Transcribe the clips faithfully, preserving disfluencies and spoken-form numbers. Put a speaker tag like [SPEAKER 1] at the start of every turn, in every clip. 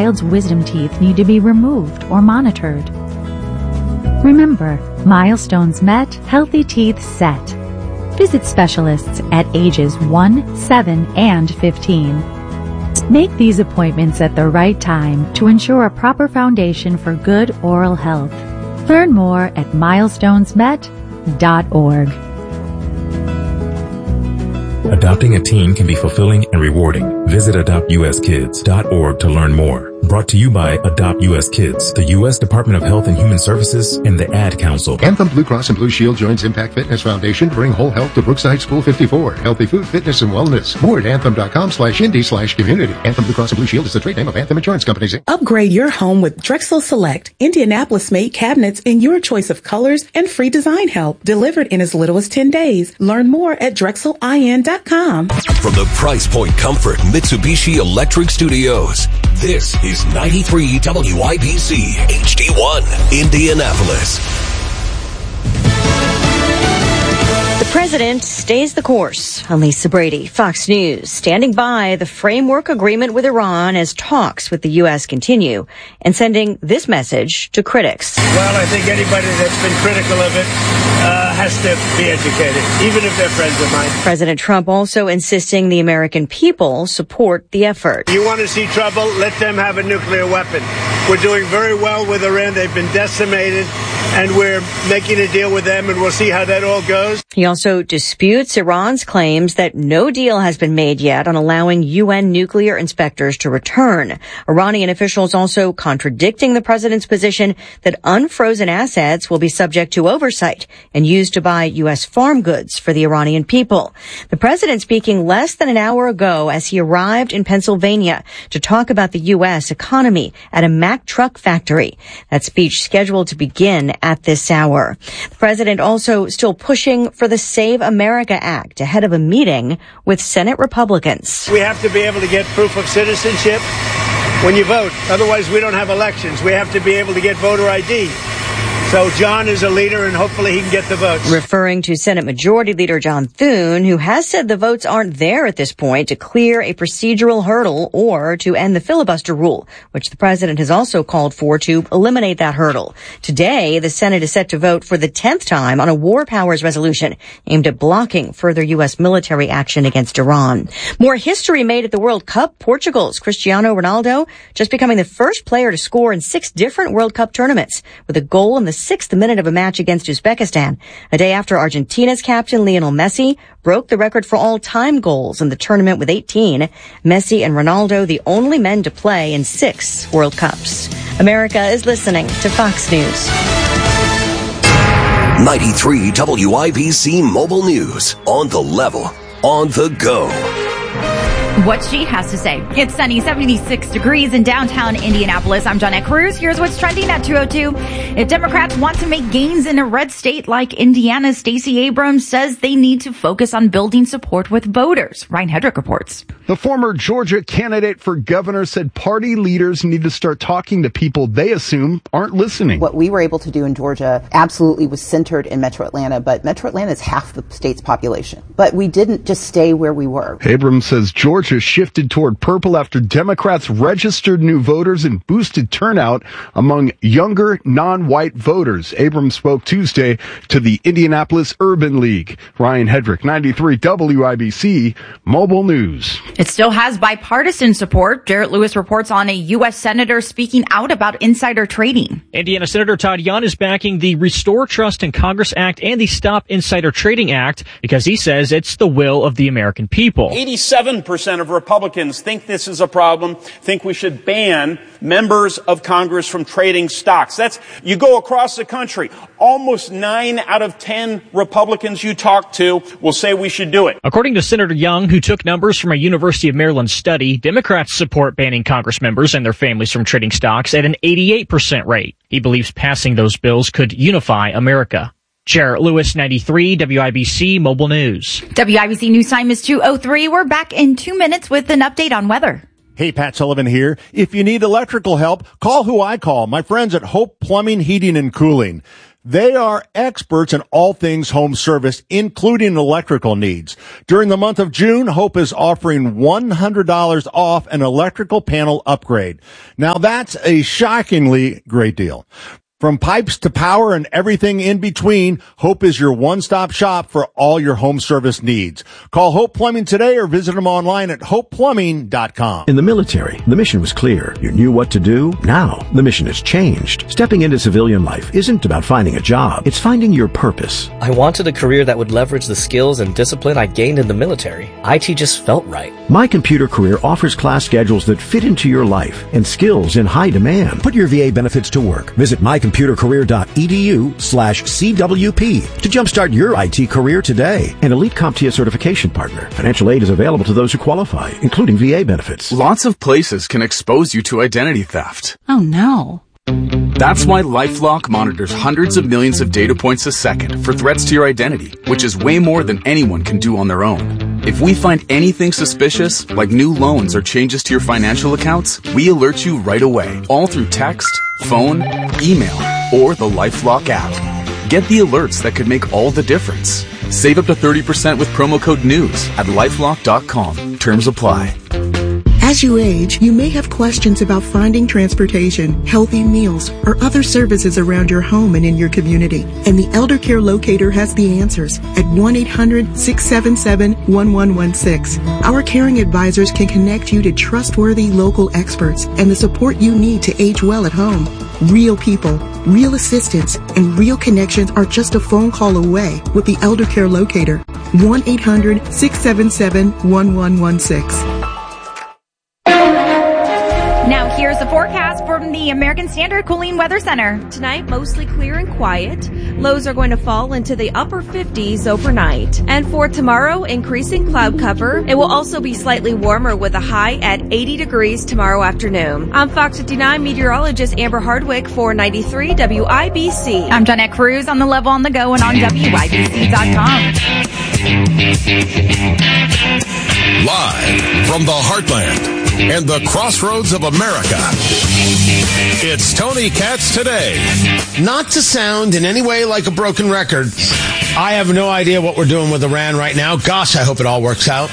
[SPEAKER 1] child's wisdom teeth need to be removed or monitored. Remember, milestones met, healthy teeth set. Visit specialists at ages one, seven, and fifteen. Make these appointments at the right time to ensure a proper foundation for good oral health. Learn more at milestones met dot org.
[SPEAKER 2] Adopting a teen can be fulfilling and rewarding. Visit adopt u s kids dot org to learn more. Brought to you by Adopt U S Kids, the U S Department of Health and Human Services, and the Ad Council.
[SPEAKER 3] Anthem Blue Cross and Blue Shield joins Impact Fitness Foundation to bring whole health to Brookside School fifty-four. Healthy food, fitness, and wellness. More at anthem.com slash indie slash community. Anthem Blue Cross and Blue Shield is the trade name of Anthem Insurance Companies.
[SPEAKER 4] Upgrade your home with Drexel Select, Indianapolis-made cabinets in your choice of colors and free design help. Delivered in as little as ten days. Learn more at drexel I N dot com.
[SPEAKER 5] From the Price Point Comfort Mitsubishi Electric Studios, this is ninety-three W I B C H D one, Indianapolis.
[SPEAKER 6] The president stays the course. I'm Lisa Brady, Fox News, standing by the framework agreement with Iran as talks with the U S continue and sending this message to critics.
[SPEAKER 7] Well, I think anybody that's been critical of it uh, has to be educated, even if they're friends of mine.
[SPEAKER 6] President Trump also insisting the American people support the effort.
[SPEAKER 7] You want to see trouble? Let them have a nuclear weapon. We're doing very well with Iran. They've been decimated, and we're making a deal with them, and we'll see how that all goes.
[SPEAKER 6] He also disputes Iran's claims that no deal has been made yet on allowing U N nuclear inspectors to return. Iranian officials also contradicting the president's position that unfrozen assets will be subject to oversight and used to buy U S farm goods for the Iranian people. The president speaking less than an hour ago as he arrived in Pennsylvania to talk about the U S economy at a Mack truck factory. That speech scheduled to begin at this hour. The president also still pushing for the Save America Act ahead of a meeting with Senate Republicans.
[SPEAKER 7] We have to be able to get proof of citizenship when you vote. Otherwise, we don't have elections. We have to be able to get voter I D. So John is a leader, and hopefully he can get the votes.
[SPEAKER 6] Referring to Senate Majority Leader John Thune, who has said the votes aren't there at this point to clear a procedural hurdle or to end the filibuster rule, which the president has also called for to eliminate that hurdle. Today, the Senate is set to vote for the tenth time on a war powers resolution aimed at blocking further U S military action against Iran. More history made at the World Cup. Portugal's Cristiano Ronaldo just becoming the first player to score in six different World Cup tournaments with a goal in the sixth minute of a match against Uzbekistan, a day after Argentina's captain Lionel Messi broke the record for all-time goals in the tournament with eighteen. Messi and Ronaldo, the only men to play in six World Cups. America is listening to Fox News.
[SPEAKER 5] ninety-three W I B C Mobile News. On the level. On the go.
[SPEAKER 8] What she has to say. It's sunny, seventy-six degrees in downtown Indianapolis. I'm Johnette Cruz. Here's what's trending at two oh two. If Democrats want to make gains in a red state like Indiana, Stacey Abrams says they need to focus on building support with voters. Ryan Hedrick reports.
[SPEAKER 9] The former Georgia candidate for governor said party leaders need to start talking to people they assume aren't listening.
[SPEAKER 10] What we were able to do in Georgia absolutely was centered in Metro Atlanta, but Metro Atlanta is half the state's population. But we didn't just stay where we were.
[SPEAKER 9] Abrams says Georgia shifted toward purple after Democrats registered new voters and boosted turnout among younger, non-white voters. Abrams spoke Tuesday to the Indianapolis Urban League. Ryan Hedrick, ninety-three W I B C Mobile News.
[SPEAKER 8] It still has bipartisan support. Jarrett Lewis reports on a U S senator speaking out about insider trading.
[SPEAKER 11] Indiana Senator Todd Young is backing the Restore Trust in Congress Act and the Stop Insider Trading Act because he says it's the will of the American people.
[SPEAKER 12] eighty-seven percent of Republicans think this is a problem, think we should ban members of Congress from trading stocks. That's, you go across the country, almost nine out of ten Republicans you talk to will say we should do it.
[SPEAKER 11] According to Senator Young, who took numbers from a University of Maryland study, Democrats support banning Congress members and their families from trading stocks at an eighty-eight percent rate. He believes passing those bills could unify America. Jarrett Lewis, ninety-three W I B C Mobile News.
[SPEAKER 8] W I B C News time is two oh three. We're back in two minutes with an update on weather.
[SPEAKER 13] Hey, Pat Sullivan here. If you need electrical help, call who I call, my friends at Hope Plumbing, Heating, and Cooling. They are experts in all things home service, including electrical needs. During the month of June, Hope is offering one hundred dollars off an electrical panel upgrade. Now that's a shockingly great deal. From pipes to power and everything in between, Hope is your one-stop shop for all your home service needs. Call Hope Plumbing today or visit them online at hope plumbing dot com.
[SPEAKER 14] In the military, the mission was clear. You knew what to do. Now, the mission has changed. Stepping into civilian life isn't about finding a job. It's finding your purpose.
[SPEAKER 15] I wanted a career that would leverage the skills and discipline I gained in the military. I T just felt right.
[SPEAKER 14] My Computer Career offers class schedules that fit into your life and skills in high demand. Put your V A benefits to work. Visit my computer career dot e d u slash C W P to jumpstart your I T career today. An Elite CompTIA certification partner. Financial aid is available to those who qualify, including V A benefits.
[SPEAKER 16] Lots of places can expose you to identity theft.
[SPEAKER 17] Oh no.
[SPEAKER 16] That's why LifeLock monitors hundreds of millions of data points a second for threats to your identity, which is way more than anyone can do on their own. If we find anything suspicious, like new loans or changes to your financial accounts, we alert you right away, all through text, phone, email, or the LifeLock app. Get the alerts that could make all the difference. Save up to thirty percent with promo code NEWS at lifelock dot com. Terms apply.
[SPEAKER 18] As you age, you may have questions about finding transportation, healthy meals, or other services around your home and in your community. And the Elder Care Locator has the answers at one eight hundred six seven seven one one one six. Our caring advisors can connect you to trustworthy local experts and the support you need to age well at home. Real people, real assistance, and real connections are just a phone call away with the Elder Care Locator. one eight hundred six seven seven one one one six.
[SPEAKER 8] Now here's the forecast from the American Standard Cooling Weather Center.
[SPEAKER 19] Tonight, mostly clear and quiet. Lows are going to fall into the upper fifties overnight. And for tomorrow, increasing cloud cover. It will also be slightly warmer with a high at eighty degrees tomorrow afternoon. I'm Fox fifty-nine meteorologist Amber Hardwick for ninety-three W I B C.
[SPEAKER 8] I'm Jeanette Cruz on the Level on the Go and on W I B C dot com.
[SPEAKER 5] Live from the heartland and the crossroads of America, it's Tony Katz Today.
[SPEAKER 20] Not to sound in any way like a broken record, I have no idea what we're doing with Iran right now. Gosh, I hope it all works out.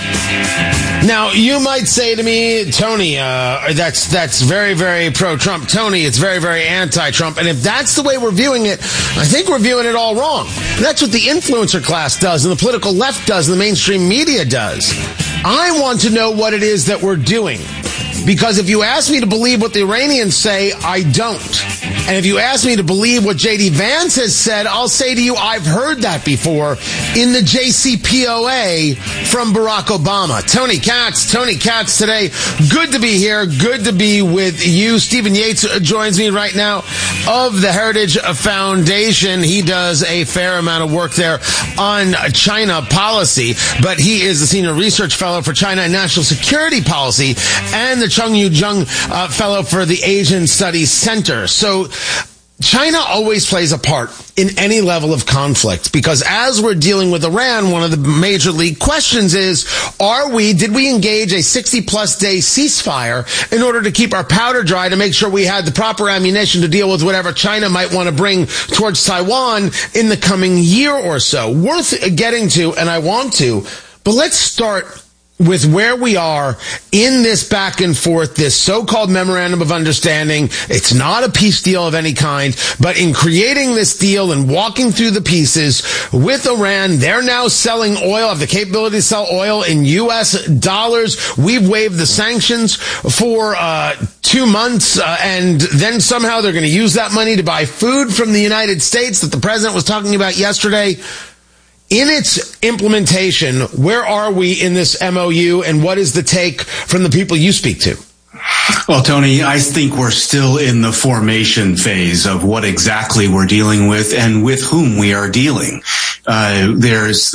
[SPEAKER 20] Now, you might say to me, Tony, uh, that's that's very, very pro-Trump. Tony, it's very, very anti-Trump. And if that's the way we're viewing it, I think we're viewing it all wrong. That's what the influencer class does, and the political left does, and the mainstream media does. I want to know what it is that we're doing. Because if you ask me to believe what the Iranians say, I don't. And if you ask me to believe what J D Vance has said, I'll say to you, I've heard that before in the J C P O A from Barack Obama. Tony Katz, Tony Katz today. Good to be here. Good to be with you. Stephen Yates joins me right now of the Heritage Foundation. He does a fair amount of work there on China policy, but he is the Senior Research Fellow for China and National Security Policy and the Chung Yu-jung uh, Fellow for the Asian Studies Center. So China always plays a part in any level of conflict because as we're dealing with Iran, one of the major league questions is, are we, did we engage a sixty plus day ceasefire in order to keep our powder dry to make sure we had the proper ammunition to deal with whatever China might want to bring towards Taiwan in the coming year or so? Worth getting to, and I want to, but let's start with where we are in this back and forth, this so-called memorandum of understanding. It's not a peace deal of any kind, but in creating this deal and walking through the pieces with Iran, they're now selling oil, have the capability to sell oil in U S dollars. We've waived the sanctions for uh two months, uh, and then somehow they're going to use that money to buy food from the United States that the president was talking about yesterday. In its implementation, where are we in this M O U, and what is the take from the people you speak to?
[SPEAKER 21] Well, Tony, I think we're still in the formation phase of what exactly we're dealing with and with whom we are dealing. Uh, there's this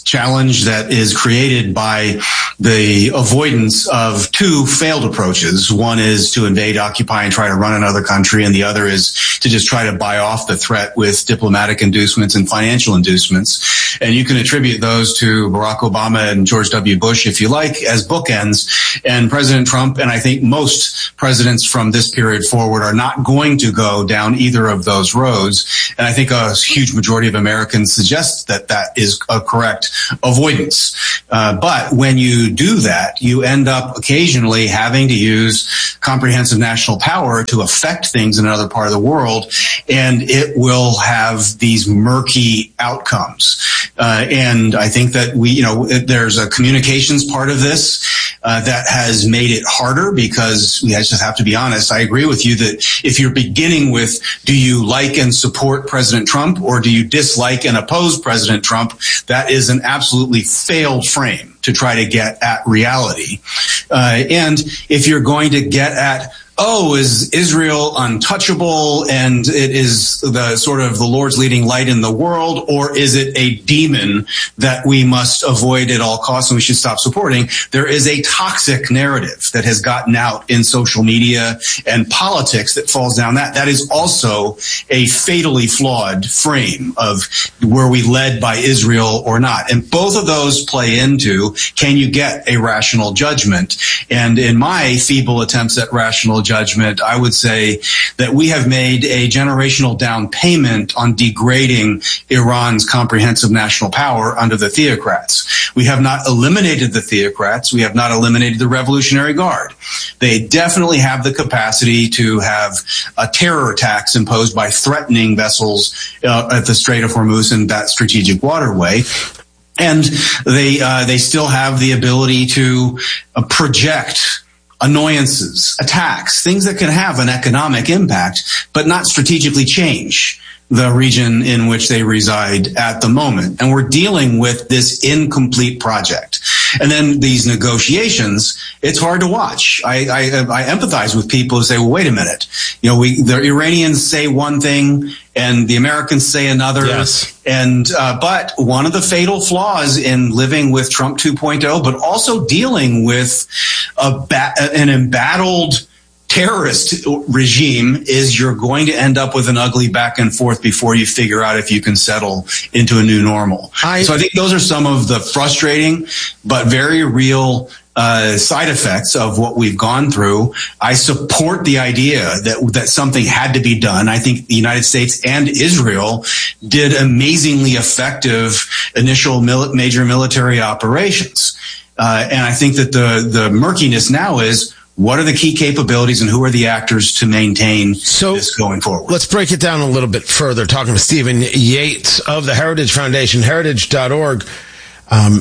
[SPEAKER 21] challenge that is created by the avoidance of two failed approaches. One is to invade, occupy, and try to run another country, and the other is to just try to buy off the threat with diplomatic inducements and financial inducements. And you can attribute those to Barack Obama and George W. Bush, if you like, as bookends. And President Trump, and I think most presidents from this period forward, are not going to go down either of those roads. And I think a huge majority of Americans suggest that that is a correct avoidance. Uh, but when you do that, you end up occasionally having to use comprehensive national power to affect things in another part of the world, and it will have these murky outcomes. Uh, and I think that we, you know, there's a communications part of this uh, that has made it harder, because we just have to be honest. I agree with you that if you're beginning with, do you like and support President Trump, or do you dislike and oppose President Trump, that is an absolutely failed frame to try to get at reality. Uh, and if you're going to get at, oh, is Israel untouchable and it is the sort of the Lord's leading light in the world, or is it a demon that we must avoid at all costs and we should stop supporting? There is a toxic narrative that has gotten out in social media and politics that falls down that. That is also a fatally flawed frame of were we led by Israel or not? And both of those play into, can you get a rational judgment? And in my feeble attempts at rational judgment, I would say that we have made a generational down payment on degrading Iran's comprehensive national power under the theocrats. We have not eliminated the theocrats. We have not eliminated the Revolutionary Guard. They definitely have the capacity to have a terror tax imposed by threatening vessels uh, at the Strait of Hormuz and that strategic waterway. And they uh, they still have the ability to uh, project annoyances, attacks, things that can have an economic impact, but not strategically change the region in which they reside at the moment. And we're dealing with this incomplete project. And then these negotiations, it's hard to watch. I, I, I empathize with people who say, well, wait a minute. You know, we, the Iranians say one thing and the Americans say another.
[SPEAKER 20] Yes.
[SPEAKER 21] And, uh, but one of the fatal flaws in living with Trump two point oh, but also dealing with a ba- an embattled terrorist regime, is you're going to end up with an ugly back and forth before you figure out if you can settle into a new normal. I, so I think those are some of the frustrating but very real uh, side effects of what we've gone through. I support the idea that that something had to be done. I think the United States and Israel did amazingly effective initial mil- major military operations. Uh, and I think that the, the murkiness now is, what are the key capabilities and who are the actors to maintain so, this going forward?
[SPEAKER 20] Let's break it down a little bit further, talking to Stephen Yates of the Heritage Foundation, heritage dot org. Um,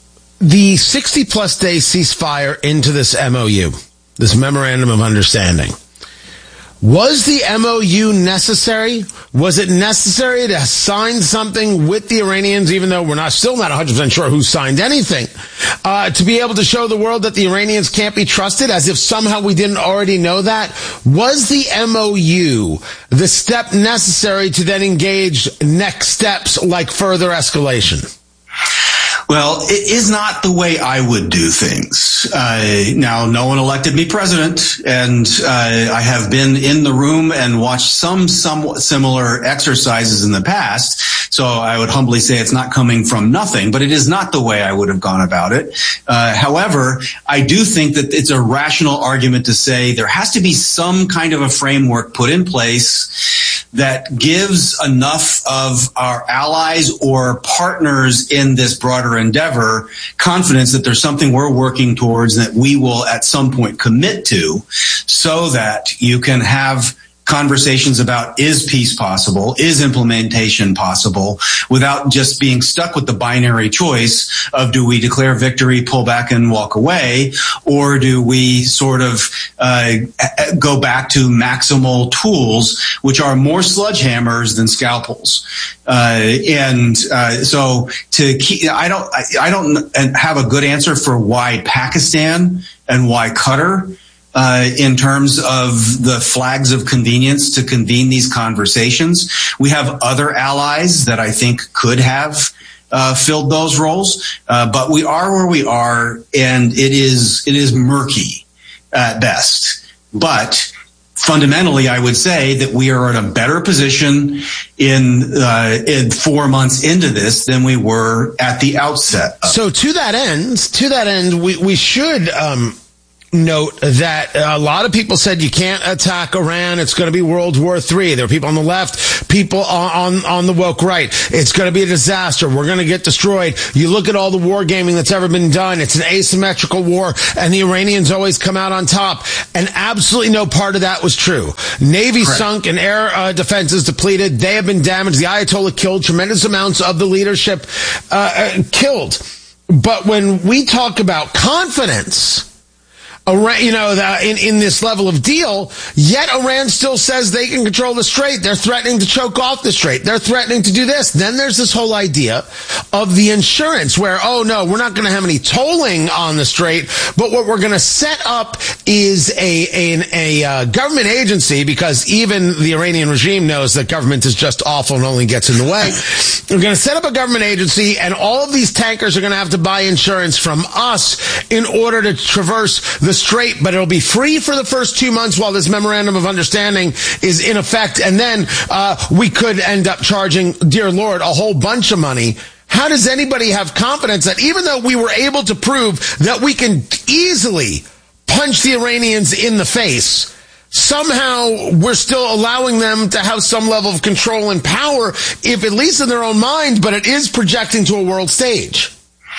[SPEAKER 20] the sixty-plus day ceasefire into this M O U, this Memorandum of Understanding, was the M O U necessary? Was it necessary to sign something with the Iranians, even though we're not still not one hundred percent sure who signed anything, uh, to be able to show the world that the Iranians can't be trusted, as if somehow we didn't already know that? Was the M O U the step necessary to then engage next steps like further escalation?
[SPEAKER 21] Well, it is not the way I would do things. Uh, now, no one elected me president, and uh, I have been in the room and watched some somewhat similar exercises in the past. So I would humbly say it's not coming from nothing, but it is not the way I would have gone about it. Uh, however, I do think that it's a rational argument to say there has to be some kind of a framework put in place that gives enough of our allies or partners in this broader endeavor confidence that there's something we're working towards that we will at some point commit to, so that you can have conversations about, is peace possible? Is implementation possible? Without just being stuck with the binary choice of, do we declare victory, pull back and walk away, or do we sort of uh, go back to maximal tools, which are more sledgehammers than scalpels? Uh, and uh, so to keep, I don't, I, I don't have a good answer for why Pakistan and why Qatar, Uh, in terms of the flags of convenience to convene these conversations. We have other allies that I think could have uh, filled those roles. Uh, but we are where we are, and it is it is murky at best. But fundamentally, I would say that we are in a better position in, uh, in four months into this than we were at the outset.
[SPEAKER 20] So to that end, to that end, we, we should, um, note that a lot of people said you can't attack Iran. It's going to be World War Three. There are people on the left, people on, on, on the woke right. It's going to be a disaster. We're going to get destroyed. You look at all the war gaming that's ever been done. It's an asymmetrical war, and the Iranians always come out on top. And absolutely no part of that was true. Navy
[SPEAKER 21] Correct.
[SPEAKER 20] sunk and air uh, defenses depleted. They have been damaged. The Ayatollah killed. Tremendous amounts of the leadership uh, uh, killed. But when we talk about confidence, Iran, you know, the, in, in this level of deal, yet Iran still says they can control the Strait. They're threatening to choke off the Strait. They're threatening to do this. Then there's this whole idea of the insurance where, oh no, we're not going to have any tolling on the Strait, but what we're going to set up is a, a, a uh, government agency, because even the Iranian regime knows that government is just awful and only gets in the way. We're going to set up a government agency, and all of these tankers are going to have to buy insurance from us in order to traverse the Strait, but it'll be free for the first two months while this memorandum of understanding is in effect, and then uh we could end up charging, dear Lord, a whole bunch of money. How does anybody have confidence that even though we were able to prove that we can easily punch the Iranians in the face, somehow we're still allowing them to have some level of control and power, if at least in their own mind, but it is projecting to a world stage?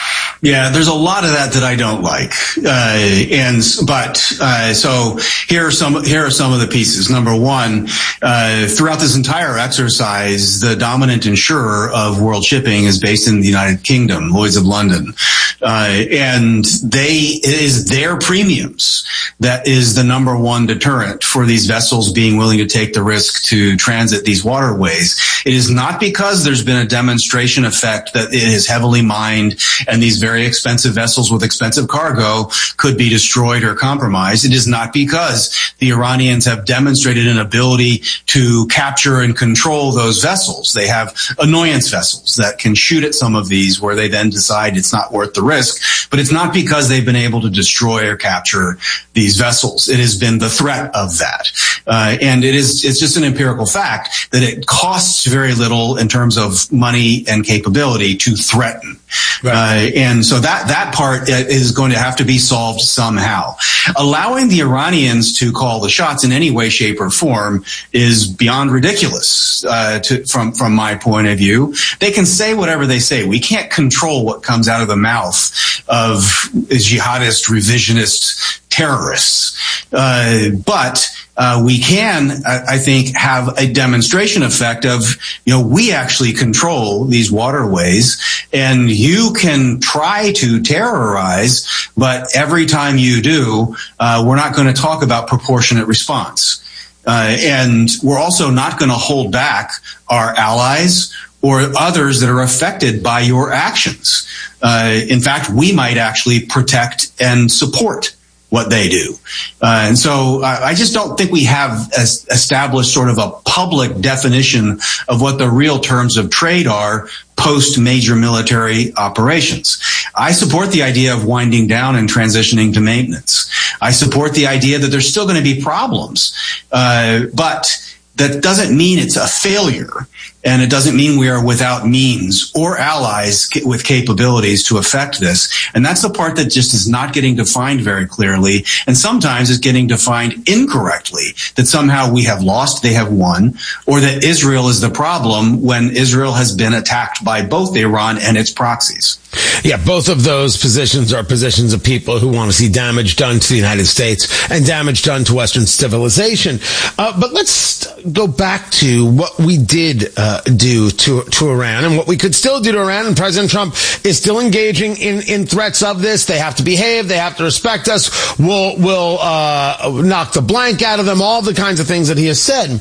[SPEAKER 21] Yeah, there's a lot of that that I don't like, uh, and but uh, so here are some here are some of the pieces. Number one, uh, throughout this entire exercise, the dominant insurer of world shipping is based in the United Kingdom, Lloyd's of London, uh, and they it is their premiums that is the number one deterrent for these vessels being willing to take the risk to transit these waterways. It is not because there's been a demonstration effect that it is heavily mined and these very expensive vessels with expensive cargo could be destroyed or compromised. It is not because the Iranians have demonstrated an ability to capture and control those vessels. They have annoyance vessels that can shoot at some of these where they then decide it's not worth the risk. But it's not because they've been able to destroy or capture these vessels. It has been the threat of that. Uh, and it is, it's just an empirical fact that it costs very little in terms of money and capability to threaten. Right. Uh, and so that, that part is going to have to be solved somehow. Allowing the Iranians to call the shots in any way, shape, or form is beyond ridiculous, uh, to, from, from my point of view. They can say whatever they say. We can't control what comes out of the mouth of jihadist, revisionist terrorists. Uh, but, Uh, we can, I think, have a demonstration effect of, you know, we actually control these waterways, and you can try to terrorize, but every time you do, uh, we're not going to talk about proportionate response. Uh, and we're also not going to hold back our allies or others that are affected by your actions. Uh, in fact, we might actually protect and support what they do. Uh, and so uh, I just don't think we have as established sort of a public definition of what the real terms of trade are post major military operations. I support the idea of winding down and transitioning to maintenance. I support the idea that there's still going to be problems, uh, but that doesn't mean it's a failure. And it doesn't mean we are without means or allies with capabilities to affect this. And that's the part that just is not getting defined very clearly. And sometimes is getting defined incorrectly, that somehow we have lost, they have won, or that Israel is the problem when Israel has been attacked by both Iran and its proxies.
[SPEAKER 20] Yeah, both of those positions are positions of people who want to see damage done to the United States and damage done to Western civilization. Uh, but let's go back to what we did uh, do to to Iran and what we could still do to Iran. And President Trump is still engaging in, in threats of this. They have to behave. They have to respect us. We'll, we'll uh, knock the blank out of them, all the kinds of things that he has said.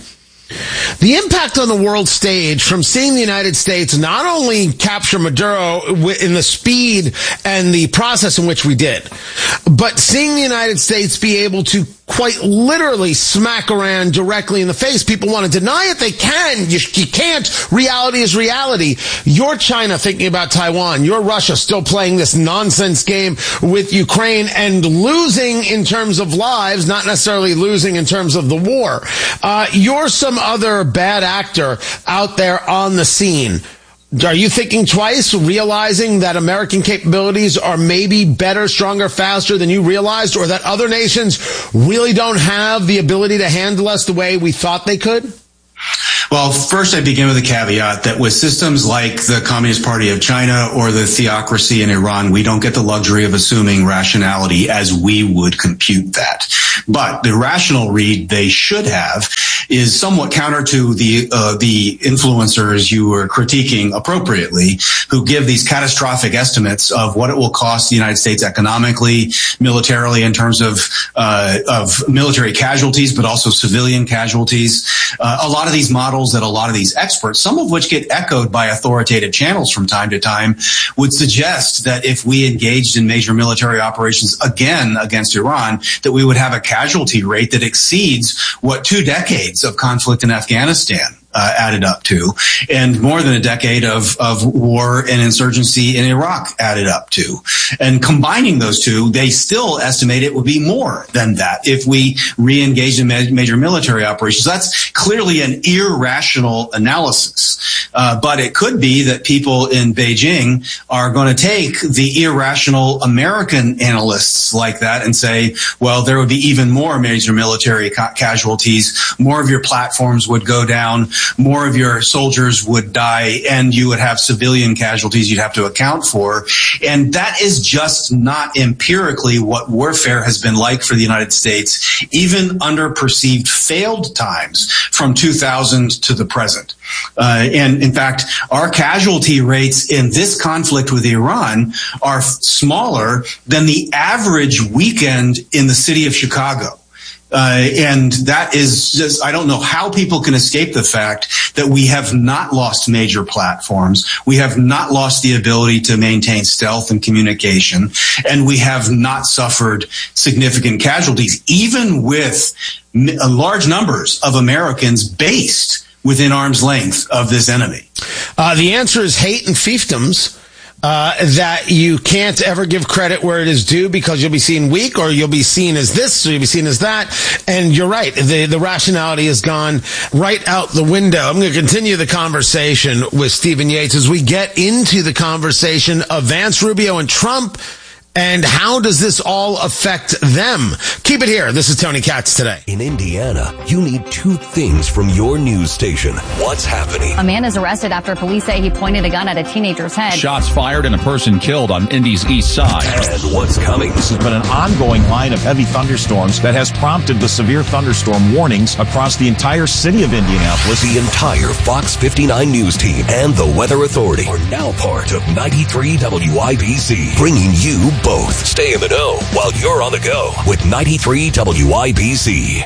[SPEAKER 20] The impact on the world stage from seeing the United States not only capture Maduro in the speed and the process in which we did, but seeing the United States be able to quite literally smack Iran directly in the face. People want to deny it. They can. You, you can't. Reality is reality. You're China thinking about Taiwan. You're Russia still playing this nonsense game with Ukraine and losing in terms of lives, not necessarily losing in terms of the war. Uh, you're some other bad actor out there on the scene. Are you thinking twice, realizing that American capabilities are maybe better, stronger, faster than you realized, or that other nations really don't have the ability to handle us the way we thought they could?
[SPEAKER 21] Well, first I begin with a caveat that with systems like the Communist Party of China or the theocracy in Iran, we don't get the luxury of assuming rationality as we would compute that. But the rational read they should have is somewhat counter to the uh, the influencers you were critiquing appropriately, who give these catastrophic estimates of what it will cost the United States economically, militarily, in terms of uh, of military casualties, but also civilian casualties. Uh, a lot of these models that a lot of these experts, some of which get echoed by authoritative channels from time to time, would suggest that if we engaged in major military operations again against Iran, that we would have a casualty rate that exceeds what two decades of conflict in Afghanistan Uh, added up to, and more than a decade of, of war and insurgency in Iraq added up to. And combining those two, they still estimate it would be more than that if we re-engaged in ma- major military operations. That's clearly an irrational analysis. Uh, but it could be that people in Beijing are going to take the irrational American analysts like that and say, well, there would be even more major military ca- casualties. More of your platforms would go down. More of your soldiers would die, and you would have civilian casualties you'd have to account for. And that is just not empirically what warfare has been like for the United States, even under perceived failed times from two thousand to the present. Uh, and in fact, our casualty rates in this conflict with Iran are f- smaller than the average weekend in the city of Chicago. Uh, and that is just, I don't know how people can escape the fact that we have not lost major platforms. We have not lost the ability to maintain stealth and communication. And we have not suffered significant casualties, even with m- large numbers of Americans based within arm's length of this enemy.
[SPEAKER 20] Uh, the answer is hate and fiefdoms. Uh, that you can't ever give credit where it is due because you'll be seen weak or you'll be seen as this or you'll be seen as that. And you're right. The, the rationality has gone right out the window. I'm going to continue the conversation with Stephen Yates as we get into the conversation of Vance, Rubio, and Trump. And how does this all affect them? Keep it here. This is Tony Katz Today.
[SPEAKER 5] In Indiana, you need two things from your news station. What's happening?
[SPEAKER 17] A man is arrested after police say he pointed a gun at a teenager's head.
[SPEAKER 22] Shots fired and a person killed on Indy's east side.
[SPEAKER 5] And what's coming?
[SPEAKER 23] This has been an ongoing line of heavy thunderstorms that has prompted the severe thunderstorm warnings across the entire city of Indianapolis.
[SPEAKER 5] The entire Fox fifty-nine news team and the Weather Authority are now part of ninety-three W I B C, bringing you both. Stay in the know while you're on the go with ninety-three W I B C.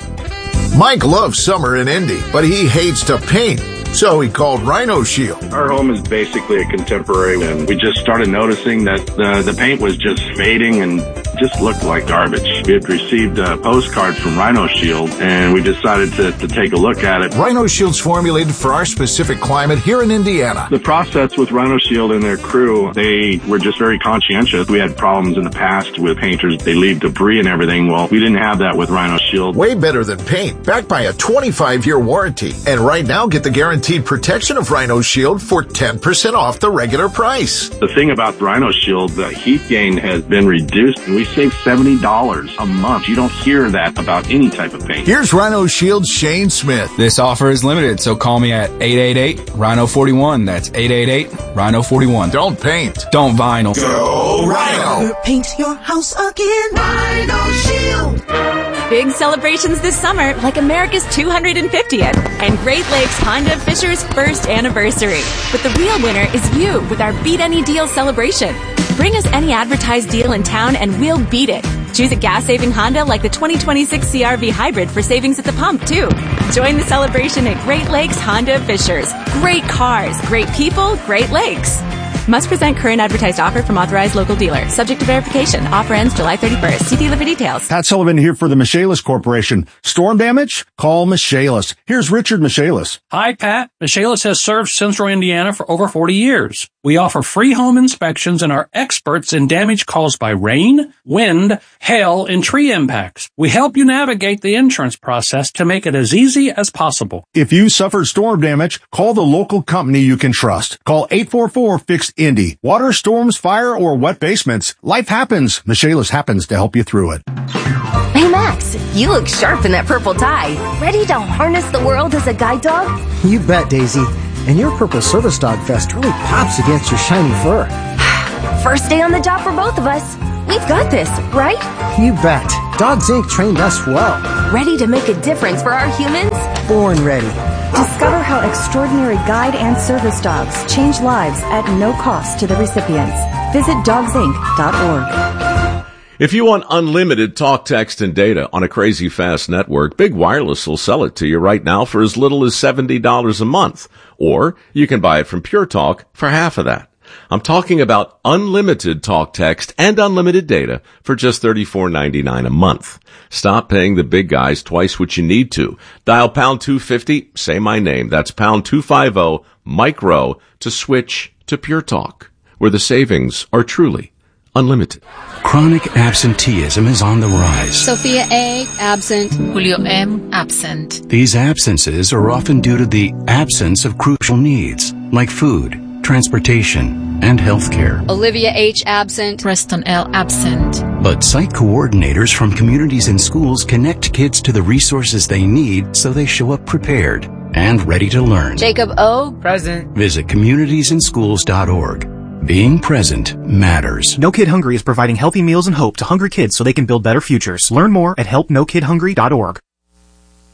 [SPEAKER 24] Mike loves summer in Indy, but he hates to paint. So he called Rhino Shield.
[SPEAKER 25] Our home is basically a contemporary, and we just started noticing that the, the paint was just fading and just looked like garbage. We had received a postcard from Rhino Shield, and we decided to, to take a look at it.
[SPEAKER 24] Rhino Shield's formulated for our specific climate here in Indiana.
[SPEAKER 25] The process with Rhino Shield and their crew, they were just very conscientious. We had problems in the past with painters. They leave debris and everything. Well, we didn't have that with Rhino Shield.
[SPEAKER 24] Way better than paint, backed by a twenty-five year warranty. And right now, get the guarantee protection of Rhino Shield for ten percent off the regular price.
[SPEAKER 25] The thing about Rhino Shield, the heat gain has been reduced, and we save seventy dollars a month. You don't hear that about any type of paint.
[SPEAKER 24] Here's Rhino Shield's Shane Smith.
[SPEAKER 26] This offer is limited, so call me at eight eight eight, Rhino forty-one. That's eight eight eight, Rhino forty-one.
[SPEAKER 24] Don't paint.
[SPEAKER 26] Don't vinyl.
[SPEAKER 24] Go Rhino.
[SPEAKER 18] Paint your house again. Rhino Shield.
[SPEAKER 19] Big celebrations this summer, like America's two hundred fiftieth and Great Lakes Honda Fisher's first anniversary. But the real winner is you with our Beat Any Deal celebration. Bring us any advertised deal in town and we'll beat it. Choose a gas-saving Honda like the twenty twenty-six C R V Hybrid for savings at the pump, too. Join the celebration at Great Lakes Honda Fishers. Great cars, great people, Great Lakes.
[SPEAKER 1] Must present current advertised offer from authorized local dealer. Subject to verification. Offer ends July thirty-first. See dealer for details.
[SPEAKER 13] Pat Sullivan here for the Michaelis Corporation. Storm damage? Call Michaelis. Here's Richard Michaelis.
[SPEAKER 2] Hi, Pat. Michaelis has served Central Indiana for over forty years. We offer free home inspections and are experts in damage caused by rain, wind, hail, and tree impacts. We help you navigate the insurance process to make it as easy as possible.
[SPEAKER 13] If you suffered storm damage, call the local company you can trust. Call eight four four, fix Indy. Water, storms, fire, or wet basements. Life happens. Michaelis happens to help you through it.
[SPEAKER 3] Hey, Max, you look sharp in that purple tie. Ready to harness the world as a guide dog?
[SPEAKER 4] You bet, Daisy. And your purple service dog vest really pops against your shiny fur.
[SPEAKER 3] First day on the job for both of us. We've got this, right?
[SPEAKER 4] You bet. Dogs Incorporated trained us well.
[SPEAKER 3] Ready to make a difference for our humans?
[SPEAKER 4] Born ready.
[SPEAKER 6] Discover how extraordinary guide and service dogs change lives at no cost to the recipients. Visit dogs inc dot org.
[SPEAKER 7] If you want unlimited talk, text, and data on a crazy fast network, Big Wireless will sell it to you right now for as little as seventy dollars a month. Or you can buy it from Pure Talk for half of that. I'm talking about unlimited talk, text, and unlimited data for just thirty-four ninety-nine a month. Stop paying the big guys twice what you need to. Dial pound two fifty, say my name. That's pound two fifty, micro, to switch to Pure Talk, where the savings are truly unlimited.
[SPEAKER 27] Chronic absenteeism is on the rise.
[SPEAKER 28] Sophia A. absent. Julio M. absent.
[SPEAKER 27] These absences are often due to the absence of crucial needs, like food, transportation, and healthcare.
[SPEAKER 28] Olivia H. absent. Preston L. absent.
[SPEAKER 27] But site coordinators from communities and schools connect kids to the resources they need so they show up prepared and ready to learn.
[SPEAKER 28] Jacob O. present.
[SPEAKER 27] Visit communities and schools dot org. Being present matters.
[SPEAKER 29] No Kid Hungry is providing healthy meals and hope to hungry kids so they can build better futures. Learn more at help no kid hungry dot org.